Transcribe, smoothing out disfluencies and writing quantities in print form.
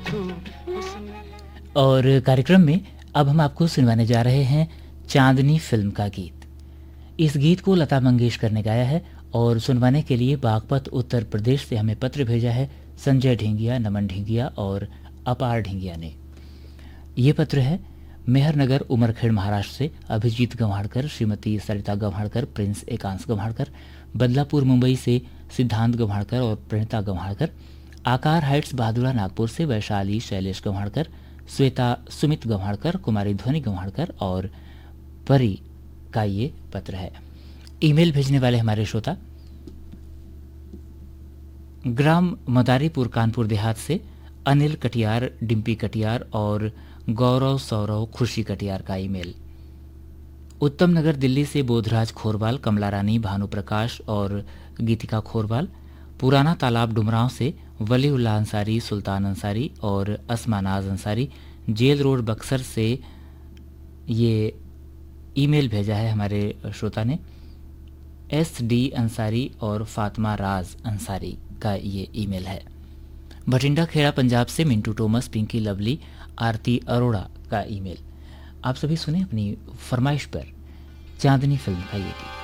और कार्यक्रम में अब हम आपको सुनवाने जा रहे हैं चांदनी फिल्म का गीत। इस गीत को लता मंगेशकर ने गाया है और सुनवाने के लिए बागपत उत्तर प्रदेश से हमें पत्र भेजा है संजय ढिंगिया, नमन ढिंगिया और अपार ढिंगिया ने। ये पत्र है मेहरनगर उमरखेड़ महाराष्ट्र से अभिजीत गंवाड़कर, श्रीमती सरिता गंवाड़कर, प्रिंस एकांश गंवाड़कर, बदलापुर मुंबई से सिद्धांत गंवाड़कर और प्रणिता गंवाड़कर, आकार हाइट्स बहादुरा नागपुर से वैशाली शैलेश गंवाड़कर, श्वेता सुमित गंवाड़कर, कुमारी ध्वनि गंवाड़कर और परी का ये पत्र है। ईमेल भेजने वाले हमारे श्रोता ग्राम मदारीपुर कानपुर देहात से अनिल कटियार, डिम्पी कटियार और गौरव सौरव खुशी कटियार का ईमेल। उत्तम नगर दिल्ली से बोधराज खोरवाल, कमला रानी, भानु प्रकाश और गीतिका खोरवाल, पुराना तालाब डुमरांव से वलीउल्लाह अंसारी, सुल्तान अंसारी और असमानाज अंसारी, जेल रोड बक्सर से ये ईमेल भेजा है हमारे श्रोता ने। SD अंसारी और फातिमा राज अंसारी का ये ईमेल है। भटिंडा खेड़ा पंजाब से मिंटू टोमस, पिंकी लवली, आरती अरोड़ा का ईमेल। आप सभी सुने अपनी फरमाइश पर चांदनी फिल्म का ये गीत।